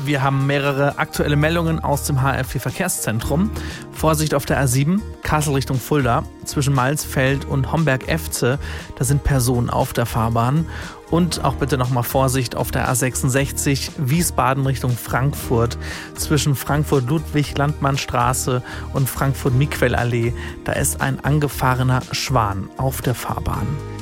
Wir haben mehrere aktuelle Meldungen aus dem HFV-Verkehrszentrum. Vorsicht auf der A7, Kassel Richtung Fulda, zwischen Malsfeld und Homberg-Efze. Da sind Personen auf der Fahrbahn. Und auch bitte nochmal Vorsicht auf der A66, Wiesbaden Richtung Frankfurt, zwischen Frankfurt-Ludwig-Landmann-Straße und Frankfurt-Miquel-Allee. Da ist ein angefahrener Schwan auf der Fahrbahn.